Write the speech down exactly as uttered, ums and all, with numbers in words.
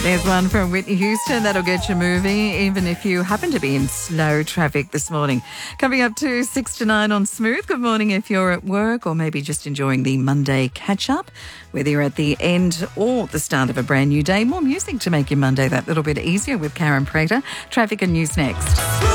There's one from Whitney Houston that'll get you moving, even if you happen to be in slow traffic this morning. Coming up to six to nine on Smooth. Good morning if you're at work or maybe just enjoying the Monday catch-up, whether you're at the end or the start of a brand new day. More music to make your Monday that little bit easier with Karen Prater. Traffic and news next.